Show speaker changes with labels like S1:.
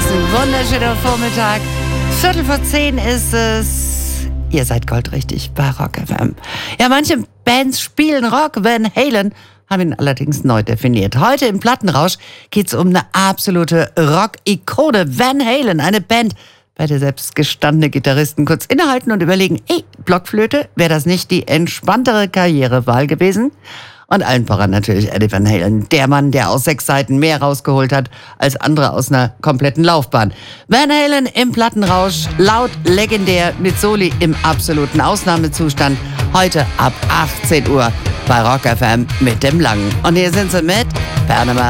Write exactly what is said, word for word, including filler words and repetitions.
S1: draußen. Wunderschöner Vormittag. Viertel vor zehn ist es. Ihr seid goldrichtig bei Rock F M. Ja, manche Bands spielen Rock. Van Halen haben ihn allerdings neu definiert. Heute im Plattenrausch geht es um eine absolute Rock-Ikone. Van Halen, eine Band, bei der selbst gestandene Gitarristen kurz innehalten und überlegen, ey, Blockflöte, wäre das nicht die entspanntere Karrierewahl gewesen? Und allen voran natürlich Eddie Van Halen, der Mann, der aus sechs Seiten mehr rausgeholt hat als andere aus einer kompletten Laufbahn. Van Halen im Plattenrausch, laut, legendär, mit Soli im absoluten Ausnahmezustand. Heute ab achtzehn Uhr bei Rock F M mit dem Langen. Und hier sind sie mit Panama